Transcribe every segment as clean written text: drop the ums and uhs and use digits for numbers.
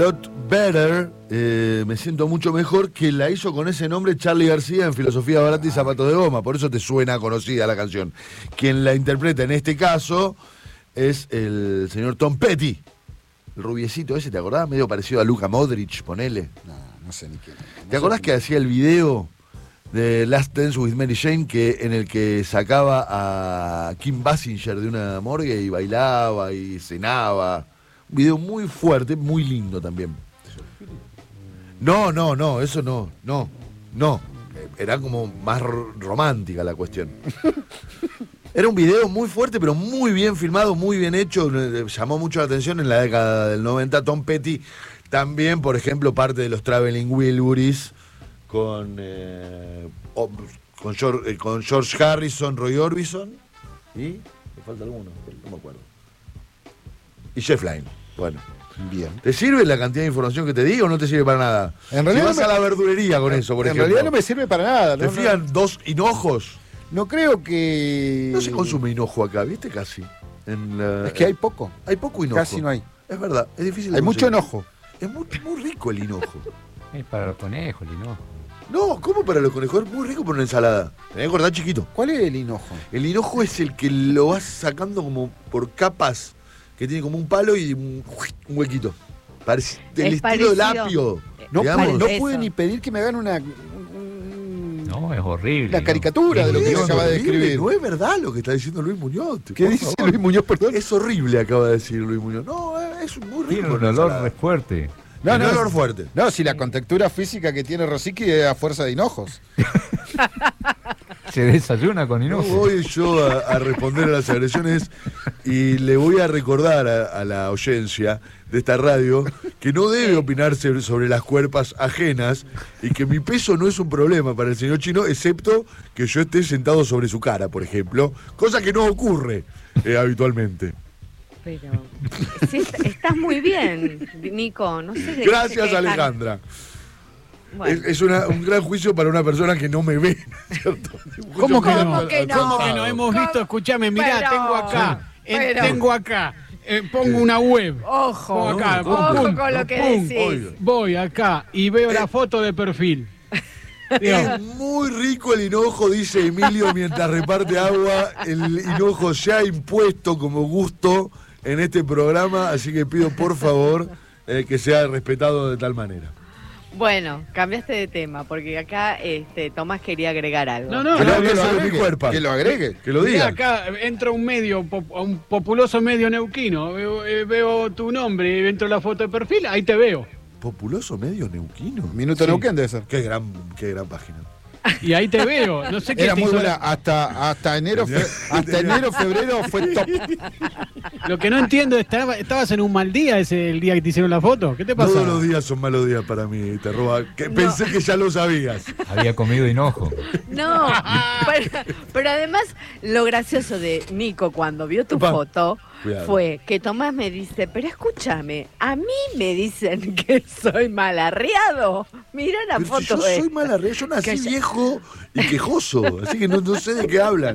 Lot Better, me siento mucho mejor, que la hizo con ese nombre Charly García en Filosofía Barata y Zapatos de Goma, por eso te suena conocida la canción. Quien la interpreta en este caso es el señor Tom Petty, el rubiecito ese, ¿te acordás? Medio parecido a Luka Modric, ponele. No sé ni quién. ¿Te acordás que hacía el video de Last Dance with Mary Jane, en el que sacaba a Kim Basinger de una morgue y bailaba y cenaba? Un video muy fuerte, muy lindo también. No, eso no. Era como más romántica la cuestión. Era un video muy fuerte, pero muy bien filmado, muy bien hecho. Llamó mucho la atención en la década del 90. Tom Petty también, por ejemplo, parte de los Traveling Wilburys con George Harrison, Roy Orbison y me falta alguno, no me acuerdo. Y Jeff Lynne. Bueno, bien. ¿Te sirve la cantidad de información que te digo o no te sirve para nada? En realidad si vas a la verdulería con eso, por ejemplo. En realidad no me sirve para nada. ¿Te fijan dos hinojos? No creo que... No se consume hinojo acá, ¿viste? Casi. Es que hay poco. Hay poco hinojo. Casi no hay. Es verdad, es difícil de Hay conseguir. mucho enojo. Es muy rico el hinojo. Es para los conejos, el hinojo. No, ¿cómo para los conejos? Es muy rico para una ensalada. Tenés que cortar chiquito. ¿Cuál es el hinojo? El hinojo es el que lo vas sacando como por capas, que tiene como un palo y un huequito. Parece del estilo de apio. No pude ni pedir que me hagan una No, es horrible. la caricatura de lo que acaba de describir. No es verdad lo que está diciendo Luis Muñoz. ¿Qué dice Luis Muñoz, perdón? Es horrible, acaba de decir Luis Muñoz. No, es muy rico. Tiene un olor fuerte. No, olor fuerte. No, si la contextura física que tiene Rosicky es a fuerza de hinojos. Se desayuna con hinojo. No voy yo a responder a las agresiones y le voy a recordar a la audiencia de esta radio que no debe opinarse sobre las cuerpas ajenas y que mi peso no es un problema para el señor Chino, excepto que yo esté sentado sobre su cara, por ejemplo, cosa que no ocurre habitualmente. Pero sí, estás muy bien, Nico. No sé de Gracias, qué Alejandra. Bueno. Es un gran juicio para una persona que no me ve, ¿cierto? ¿Cómo que no? ¿Cómo que no? Hemos visto, escuchame, mirá, Pero- tengo acá, pongo una web. Ojo, Pongo acá, ojo con lo que decís. Voy acá y veo la foto de perfil. Digo, Es muy rico el hinojo, dice Emilio mientras reparte agua. El hinojo se ha impuesto como gusto en este programa, así que pido por favor que sea respetado de tal manera. Bueno, cambiaste de tema, porque acá Tomás quería agregar algo. No, Que lo que lo agregue, agregue, mi cuerpo. que lo agregue. Que lo mirá, diga. acá entra un medio, un populoso medio neuquino, veo tu nombre y entro la foto de perfil, ahí te veo. Populoso medio neuquino. Minuto Neuquén debe ser. Qué gran página. Y ahí te veo. No sé qué Era te muy hizo buena. Hasta enero, febrero fue top. Lo que no entiendo, ¿estabas en un mal día el día que te hicieron la foto? ¿Qué te pasó? Todos los días son malos días para mí, te roba. Pensé que ya lo sabías. Había comido hinojo. No, pero además lo gracioso de Nico cuando vio tu Epa. foto Cuidado. fue que Tomás me dice, pero escúchame, a mí me dicen que soy mal arriado. Mira la Pero foto si yo de... soy mala red, yo nací Que ya- viejo y quejoso, así que no sé de qué hablan.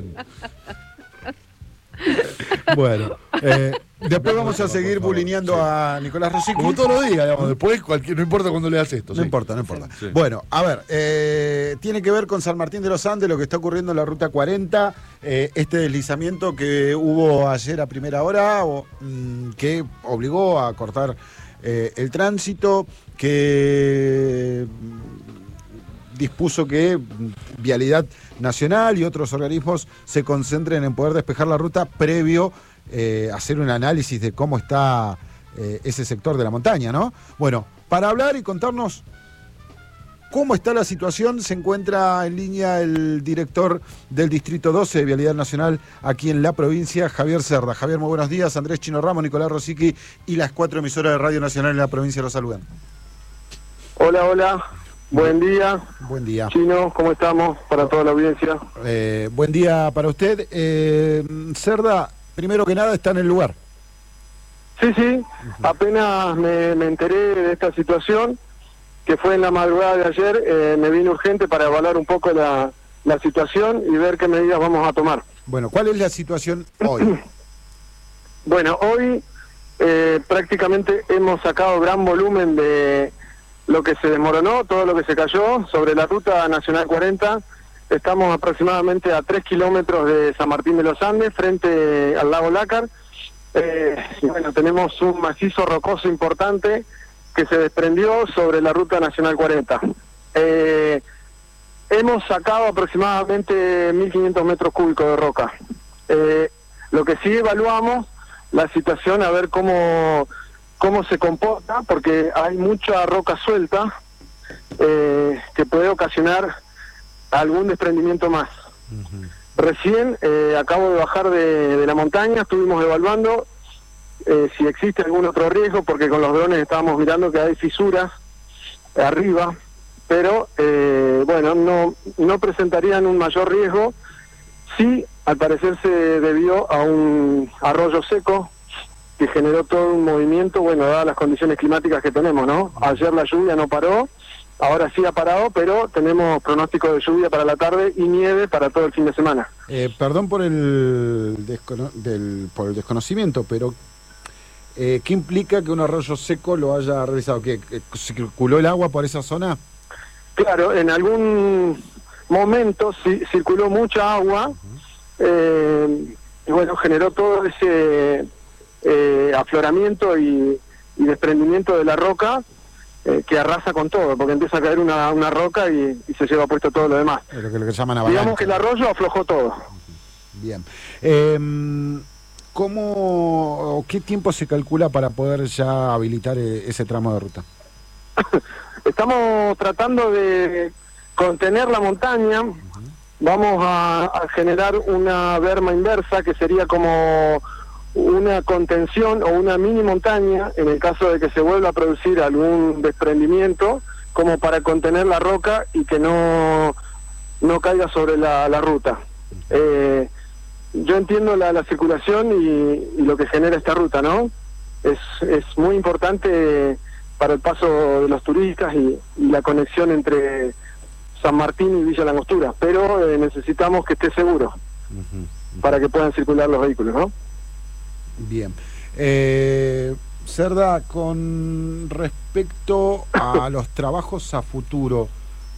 Bueno, después vamos a seguir bulineando a Nicolás Rosicky. Como todos los días, digamos, después no importa cuando leas esto. No sí. importa. Sí. Bueno, a ver, tiene que ver con San Martín de los Andes, lo que está ocurriendo en la Ruta 40, este deslizamiento que hubo ayer a primera hora, que obligó a cortar el tránsito, que dispuso que Vialidad Nacional y otros organismos se concentren en poder despejar la ruta previo a hacer un análisis de cómo está ese sector de la montaña, ¿no? Bueno, para hablar y contarnos cómo está la situación, se encuentra en línea el director del Distrito 12 de Vialidad Nacional aquí en la provincia, Javier Cerda. Javier, muy buenos días. Andrés Chino Ramos, Nicolás Rosicky y las 4 emisoras de Radio Nacional en la provincia los saludan. Hola, buen día. Buen día. Chino, ¿cómo estamos? Para toda la audiencia. Buen día para usted. Cerda, primero que nada, está en el lugar. Sí, apenas me enteré de esta situación, que fue en la madrugada de ayer, me vine urgente para evaluar un poco la situación y ver qué medidas vamos a tomar. Bueno, ¿cuál es la situación hoy? Bueno, hoy prácticamente hemos sacado gran volumen de lo que se desmoronó, todo lo que se cayó sobre la ruta Nacional 40. Estamos aproximadamente a 3 kilómetros de San Martín de los Andes, frente al lago Lácar. Y bueno, tenemos un macizo rocoso importante que se desprendió sobre la ruta Nacional 40. Hemos sacado aproximadamente 1.500 metros cúbicos de roca. Lo que sí evaluamos la situación, a ver cómo se comporta, porque hay mucha roca suelta que puede ocasionar algún desprendimiento más. Recién acabo de bajar de la montaña, estuvimos evaluando si existe algún otro riesgo, porque con los drones estábamos mirando que hay fisuras arriba, pero bueno, no presentarían un mayor riesgo. Sí, al parecer se debió a un arroyo seco que generó todo un movimiento, bueno, dadas las condiciones climáticas que tenemos, ¿no? Ayer la lluvia no paró, ahora sí ha parado, pero tenemos pronóstico de lluvia para la tarde y nieve para todo el fin de semana. Perdón por el desconocimiento, pero ¿qué implica que un arroyo seco lo haya realizado? ¿Que circuló el agua por esa zona? Claro, en algún momento circuló mucha agua, y bueno, generó todo ese afloramiento y desprendimiento de la roca, que arrasa con todo, porque empieza a caer una roca y se lleva puesto todo lo demás. Lo que llaman avalancha. Digamos que el arroyo aflojó todo. Bien. ¿Qué tiempo se calcula para poder ya habilitar ese tramo de ruta? Estamos tratando de contener la montaña. Vamos a generar una berma inversa, que sería como una contención o una mini montaña en el caso de que se vuelva a producir algún desprendimiento, como para contener la roca y que no caiga sobre la ruta. Yo entiendo la circulación y lo que genera esta ruta, ¿no? Es muy importante para el paso de los turistas y la conexión entre San Martín y Villa Langostura, pero necesitamos que esté seguro para que puedan circular los vehículos, ¿no? Bien. Cerda, con respecto a los trabajos a futuro,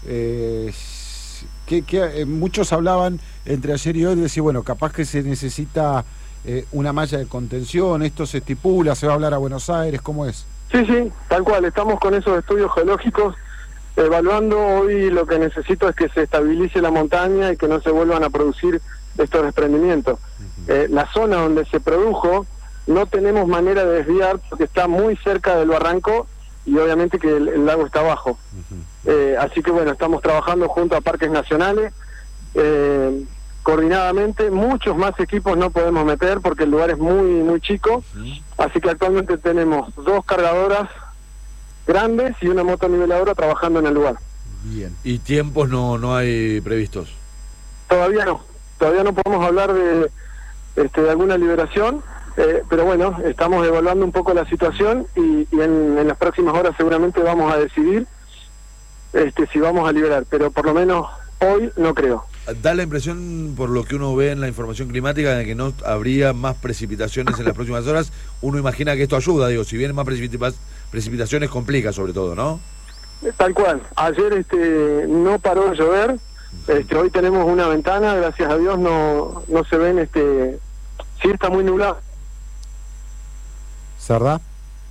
muchos hablaban entre ayer y hoy de decir, bueno, capaz que se necesita una malla de contención, esto se estipula, se va a hablar a Buenos Aires, ¿cómo es? Sí, tal cual, estamos con esos estudios geológicos evaluando. Hoy lo que necesito es que se estabilice la montaña y que no se vuelvan a producir estos desprendimientos. La zona donde se produjo no tenemos manera de desviar porque está muy cerca del barranco y obviamente que el lago está abajo. Así que bueno, estamos trabajando junto a Parques Nacionales coordinadamente. Muchos más equipos no podemos meter porque el lugar es muy chico, así que actualmente tenemos 2 cargadoras grandes y una motoniveladora trabajando en el lugar. Bien. ¿Y tiempos no hay previstos? Todavía no podemos hablar de alguna liberación, pero bueno, estamos evaluando un poco la situación y en las próximas horas seguramente vamos a decidir si vamos a liberar, pero por lo menos hoy no creo. Da la impresión, por lo que uno ve en la información climática, de que no habría más precipitaciones en las próximas horas. Uno imagina que esto ayuda, digo, si vienen más precipitaciones complica sobre todo, ¿no? Tal cual. Ayer no paró de llover. Hoy tenemos una ventana, gracias a Dios no se ven, sí está muy nublado. ¿Cerda?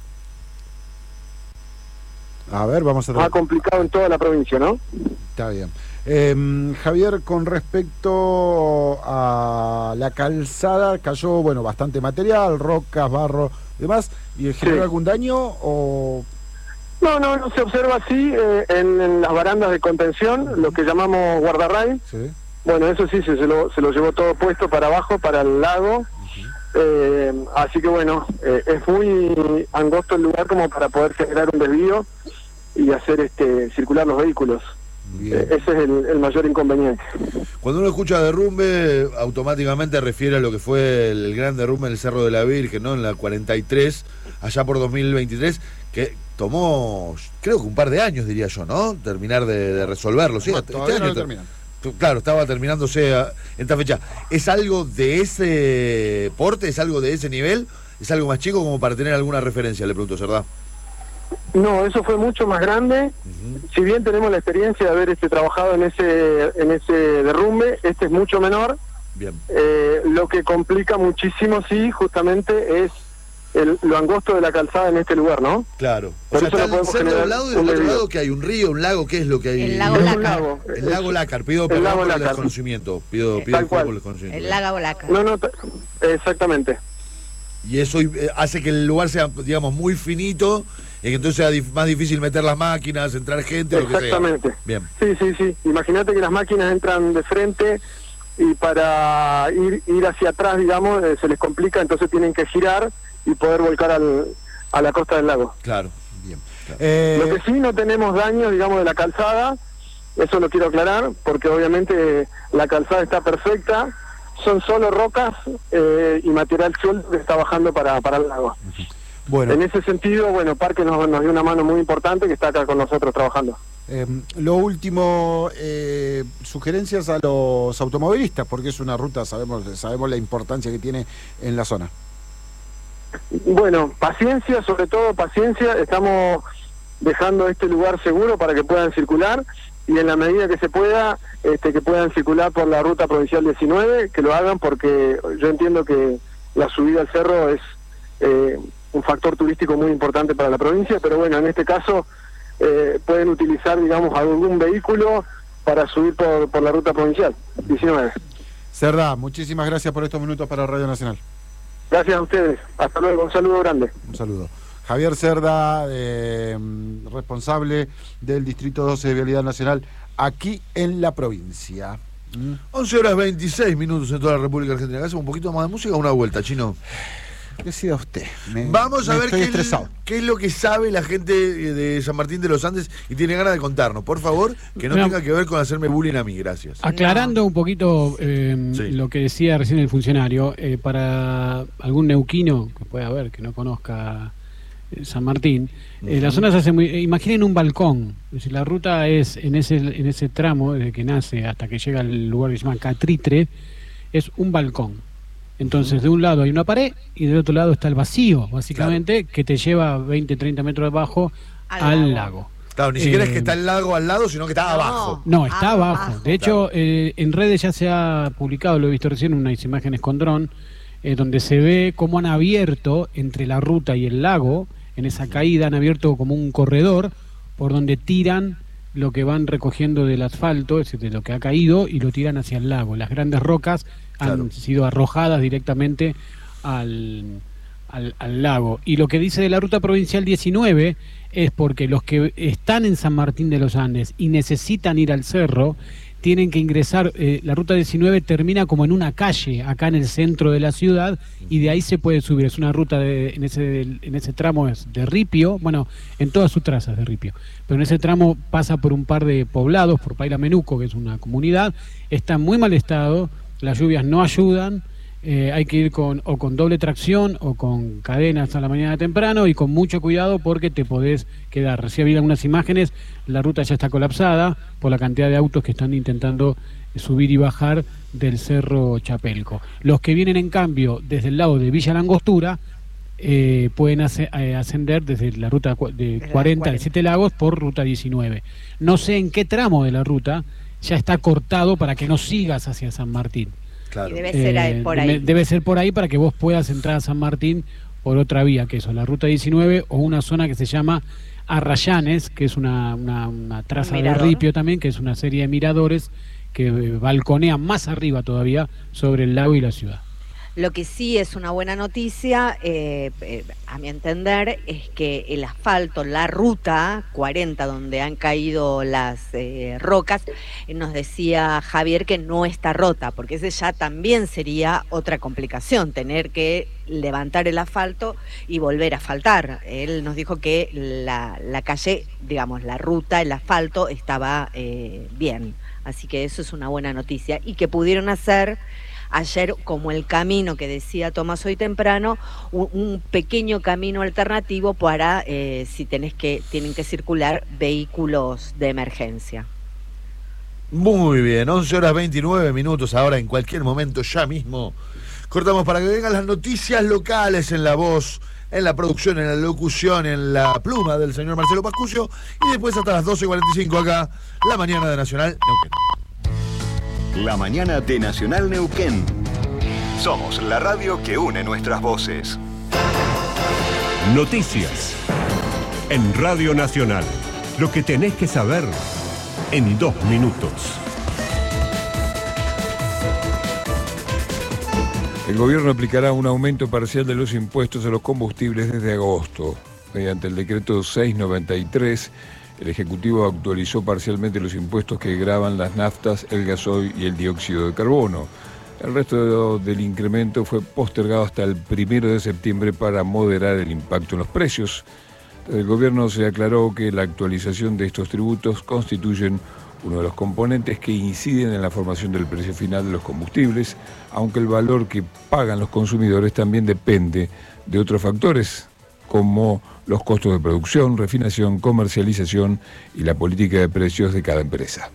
A ver, vamos a... Ha complicado en toda la provincia, ¿no? Está bien. Javier, con respecto a la calzada, cayó, bueno, bastante material, rocas, barro, demás, ¿y generó algún daño o...? No se observa así en las barandas de contención, lo que llamamos guardarraíl. Sí. Bueno, eso sí, se lo llevó todo puesto para abajo, para el lago. Así que bueno, es muy angosto el lugar como para poder generar un desvío y hacer circular los vehículos. Ese es el mayor inconveniente. Cuando uno escucha derrumbe, automáticamente refiere a lo que fue el gran derrumbe en el Cerro de la Virgen, ¿no? En la 43, allá por 2023, que tomó, creo que un par de años, diría yo, ¿no? Terminar de resolverlo. Sí, todavía no lo terminan. Claro, estaba terminándose en esta fecha. ¿Es algo de ese porte? ¿Es algo de ese nivel? ¿Es algo más chico como para tener alguna referencia? Le pregunto, ¿verdad? No, eso fue mucho más grande. Si bien tenemos la experiencia de haber trabajado en ese derrumbe, este es mucho menor. Bien. Lo que complica muchísimo, sí, justamente es lo angosto de la calzada en este lugar, ¿no? Claro. Por O sea, eso no está del podemos centro de un generar lado y del un otro desvío. lado que hay un río, un lago, ¿qué es lo que hay? El lago Es un Lácar. lago. El lago Lácar, pido El perdón lago por el Lácar. desconocimiento. Pido Tal disculpas cual. por el desconocimiento. El lago Lácar. No, exactamente. Y eso hace que el lugar sea, digamos, muy finito y que entonces sea más difícil meter las máquinas, entrar gente, lo que sea. Exactamente. Bien. Sí. Imagínate que las máquinas entran de frente y para ir hacia atrás, digamos, se les complica, entonces tienen que girar y poder volcar a la costa del lago. Claro. Bien. Lo que sí no tenemos daño, digamos, de la calzada, eso lo quiero aclarar, porque obviamente la calzada está perfecta, son solo rocas y material suelto que está bajando para el lago. Bueno, En ese sentido, bueno, Parque nos dio una mano muy importante que está acá con nosotros trabajando. lo último, sugerencias a los automovilistas, porque es una ruta, sabemos la importancia que tiene en la zona. Bueno, paciencia, sobre todo paciencia, estamos dejando este lugar seguro para que puedan circular y en la medida que se pueda, que puedan circular por la ruta provincial 19, que lo hagan porque yo entiendo que la subida al cerro es un factor turístico muy importante para la provincia, pero bueno, en este caso pueden utilizar, digamos, algún vehículo para subir por la ruta provincial 19. Cerda, muchísimas gracias por estos minutos para Radio Nacional. Gracias a ustedes, hasta luego, un saludo grande. Un saludo. Javier Cerda, responsable del Distrito 12 de Vialidad Nacional, aquí en la provincia. 11:26 en toda la República Argentina. ¿Hacemos un poquito más de música o una vuelta, Chino? Decida usted. Vamos a ver estoy estresado. qué es lo que sabe la gente de San Martín de los Andes y tiene ganas de contarnos. Por favor, que no Mira, tenga que ver con hacerme bullying a mí. Gracias. Aclarando un poquito Sí. lo que decía recién el funcionario, para algún neuquino que pueda haber que no conozca San Martín, la zona se hace muy... imaginen un balcón, es decir, la ruta es en ese tramo, desde que nace hasta que llega al lugar que se llama Catritre, es un balcón. Entonces, de un lado hay una pared y del otro lado está el vacío, básicamente, que te lleva 20, 30 metros abajo al lago. Claro, ni siquiera es que está el lago al lado, sino que está abajo. No, está abajo. Abajo. De hecho, en redes ya se ha publicado, lo he visto recién, unas imágenes con dron, donde se ve cómo han abierto entre la ruta y el lago, en esa caída, han abierto como un corredor por donde tiran lo que van recogiendo del asfalto, es decir, de lo que ha caído, y lo tiran hacia el lago. Las grandes rocas han sido arrojadas directamente al lago. Y lo que dice de la ruta provincial 19 es porque los que están en San Martín de los Andes y necesitan ir al cerro, tienen que ingresar, la ruta 19 termina como en una calle, acá en el centro de la ciudad, y de ahí se puede subir. Es una ruta en ese tramo es de ripio, bueno, en todas sus trazas de ripio, pero en ese tramo pasa por un par de poblados, por Paila Menuco, que es una comunidad, está en muy mal estado, las lluvias no ayudan, hay que ir con doble tracción o con cadenas a la mañana temprano y con mucho cuidado porque te podés quedar. Recién vi algunas imágenes, la ruta ya está colapsada por la cantidad de autos que están intentando subir y bajar del Cerro Chapelco. Los que vienen en cambio desde el lado de Villa Langostura pueden ascender desde la ruta de 40 de Siete Lagos por ruta 19. No sé en qué tramo de la ruta ya está cortado para que no sigas hacia San Martín. Claro. Y debe ser por ahí. Debe ser por ahí para que vos puedas entrar a San Martín por otra vía, que eso, la ruta 19 o una zona que se llama Arrayanes, que es una traza de Mirador. ripio también, que es una serie de miradores que balconean más arriba todavía sobre el lago y la ciudad. Lo que sí es una buena noticia, a mi entender, es que el asfalto, la ruta 40, donde han caído las rocas, nos decía Javier que no está rota, porque ese ya también sería otra complicación, tener que levantar el asfalto y volver a asfaltar. Él nos dijo que la calle, digamos, la ruta, el asfalto estaba bien, así que eso es una buena noticia, y que pudieron hacer ayer, como el camino que decía Tomás hoy temprano, un pequeño camino alternativo para si tienen que circular vehículos de emergencia. Muy bien, 11:29 ahora en cualquier momento, ya mismo. Cortamos para que vengan las noticias locales en la voz, en la producción, en la locución, en la pluma del señor Marcelo Pascucio. Y después hasta las 12:45 acá, la mañana de Nacional Neuquén. La mañana de Nacional Neuquén. Somos la radio que une nuestras voces. Noticias. En Radio Nacional. Lo que tenés que saber en 2 minutos. El gobierno aplicará un aumento parcial de los impuestos a los combustibles desde agosto. Mediante el decreto 693, el Ejecutivo actualizó parcialmente los impuestos que gravan las naftas, el gasoil y el dióxido de carbono. El resto del incremento fue postergado hasta el 1 de septiembre para moderar el impacto en los precios. Desde el gobierno se aclaró que la actualización de estos tributos constituyen uno de los componentes que inciden en la formación del precio final de los combustibles, aunque el valor que pagan los consumidores también depende de otros factores, como los costos de producción, refinación, comercialización y la política de precios de cada empresa.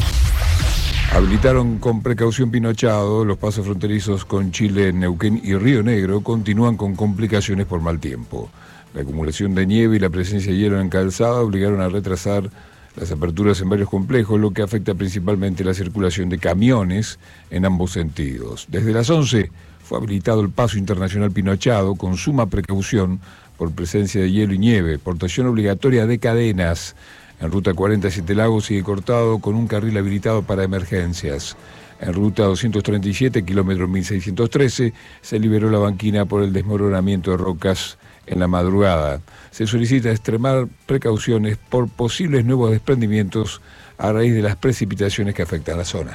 Habilitaron con precaución Pinochado. Los pasos fronterizos con Chile, Neuquén y Río Negro continúan con complicaciones por mal tiempo. La acumulación de nieve y la presencia de hielo en calzada obligaron a retrasar las aperturas en varios complejos, lo que afecta principalmente la circulación de camiones en ambos sentidos. Desde las 11 fue habilitado el paso internacional Pinochado con suma precaución por presencia de hielo y nieve, portación obligatoria de cadenas. En ruta 40 Siete Lagos sigue cortado con un carril habilitado para emergencias. En ruta 237, kilómetro 1613, se liberó la banquina por el desmoronamiento de rocas en la madrugada. Se solicita extremar precauciones por posibles nuevos desprendimientos a raíz de las precipitaciones que afectan la zona.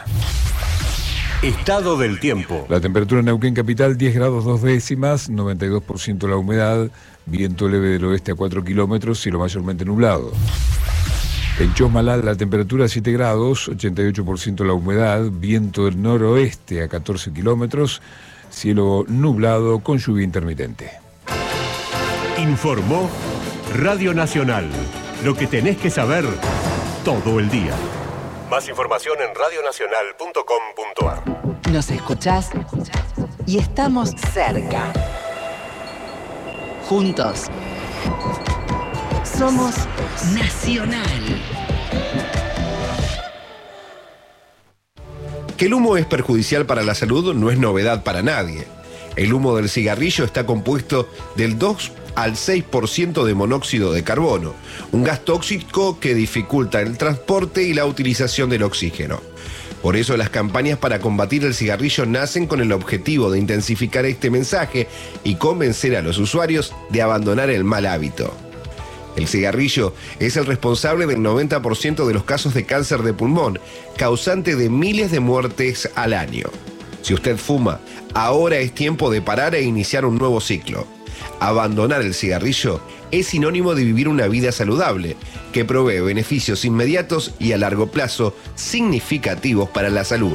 Estado del tiempo. La temperatura en Neuquén capital 10 grados 2 décimas, 92% la humedad, viento leve del oeste a 4 kilómetros, cielo mayormente nublado. En Chosmalal la temperatura 7 grados, 88% la humedad, viento del noroeste a 14 kilómetros, cielo nublado con lluvia intermitente. Informó Radio Nacional. Lo que tenés que saber todo el día. Más información en radionacional.com.ar. Nos escuchás y estamos cerca. Juntos. Somos Nacional. Que el humo es perjudicial para la salud no es novedad para nadie. El humo del cigarrillo está compuesto del 2 al 6% de monóxido de carbono, un gas tóxico que dificulta el transporte y la utilización del oxígeno. Por eso las campañas para combatir el cigarrillo nacen con el objetivo de intensificar este mensaje y convencer a los usuarios de abandonar el mal hábito. El cigarrillo es el responsable del 90% de los casos de cáncer de pulmón, causante de miles de muertes al año. Si usted fuma, ahora es tiempo de parar e iniciar un nuevo ciclo. Abandonar el cigarrillo es sinónimo de vivir una vida saludable, que provee beneficios inmediatos y a largo plazo significativos para la salud.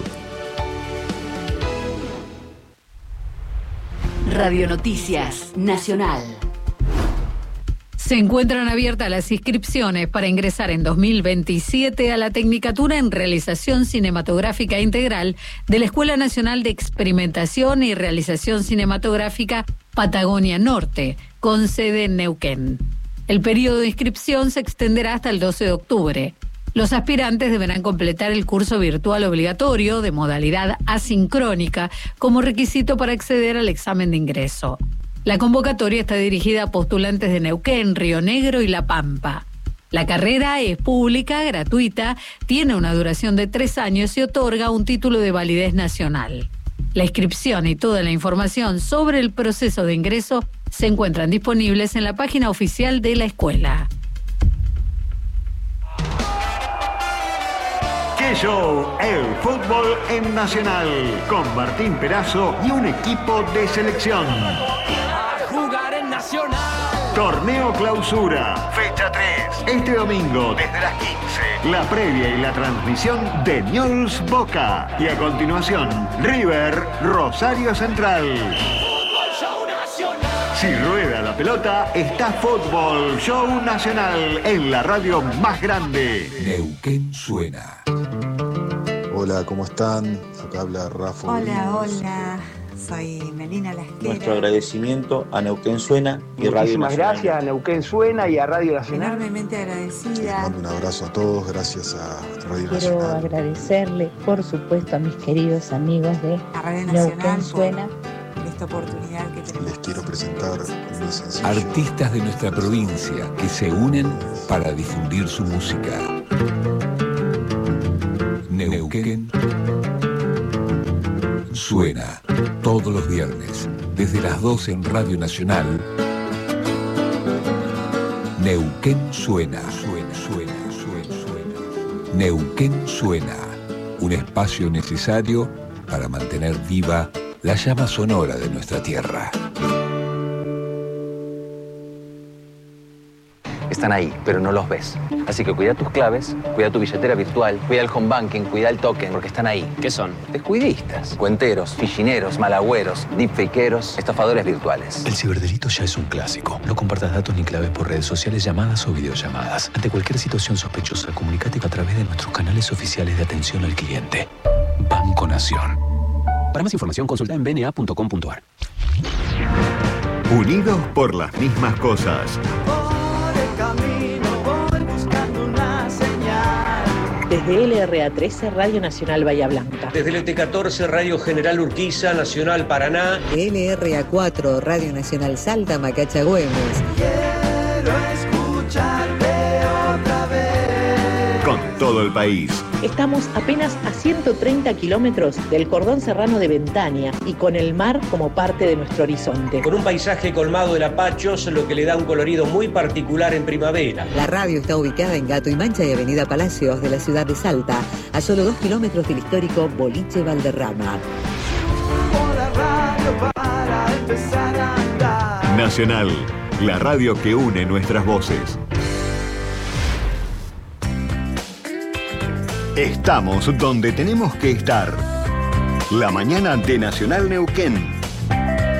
Radio Noticias Nacional. Se encuentran abiertas las inscripciones para ingresar en 2027 a la Tecnicatura en Realización Cinematográfica Integral de la Escuela Nacional de Experimentación y Realización Cinematográfica Patagonia Norte, con sede en Neuquén. El periodo de inscripción se extenderá hasta el 12 de octubre. Los aspirantes deberán completar el curso virtual obligatorio de modalidad asincrónica como requisito para acceder al examen de ingreso. La convocatoria está dirigida a postulantes de Neuquén, Río Negro y La Pampa. La carrera es pública, gratuita, tiene una duración de 3 años y otorga un título de validez nacional. La inscripción y toda la información sobre el proceso de ingreso se encuentran disponibles en la página oficial de la escuela. ¡Qué show! El fútbol en Nacional, con Martín Perazo y un equipo de selección. Jugar en Nacional. Torneo Clausura, fecha 3. Este domingo, desde las 15. La previa y la transmisión de Newell's Boca. Y a continuación, River Rosario Central. Fútbol Show Nacional. Si rueda la pelota, está Fútbol Show Nacional en la radio más grande. Neuquén suena. Hola, ¿cómo están? Acá habla Rafa. Hola, hola. Soy Melina Lasquera. Nuestro agradecimiento a Neuquén Suena y Radio Muchísimas Nacional. gracias a Neuquén Suena y a Radio Nacional. Enormemente agradecida. Mando un abrazo a todos, gracias a Radio Quiero Nacional. agradecerle, por supuesto, a mis queridos amigos de A Radio Nacional Neuquén Suena. por esta oportunidad que tenemos. Les quiero presentar mi sencillo. Artistas de nuestra provincia que se unen para difundir su música. Neuquén Suena, todos los viernes, desde las 12 en Radio Nacional. Neuquén Suena. Neuquén Suena, un espacio necesario para mantener viva la llama sonora de nuestra tierra. Están ahí, pero no los ves. Así que cuida tus claves, cuida tu billetera virtual, cuida el home banking, cuida el token, porque están ahí. ¿Qué son? Descuidistas, cuenteros, fichineros, malagüeros, deepfakeros, estafadores virtuales. El ciberdelito ya es un clásico. No compartas datos ni claves por redes sociales, llamadas o videollamadas. Ante cualquier situación sospechosa, comunícate a través de nuestros canales oficiales de atención al cliente. Banco Nación. Para más información, consulta en bna.com.ar. Unidos por las mismas cosas. Desde LRA13, Radio Nacional Bahía Blanca. Desde el ET14, Radio General Urquiza, Nacional Paraná. LRA4, Radio Nacional Salta, Macacha Güemes. Quiero escucharte otra vez. Con todo el país. Estamos apenas a 130 kilómetros del cordón serrano de Ventania y con el mar como parte de nuestro horizonte. Con un paisaje colmado de lapachos, lo que le da un colorido muy particular en primavera. La radio está ubicada en Gato y Mancha y Avenida Palacios de la ciudad de Salta, a solo 2 kilómetros del histórico Boliche Valderrama. Nacional, la radio que une nuestras voces. Estamos donde tenemos que estar. La mañana de Nacional Neuquén.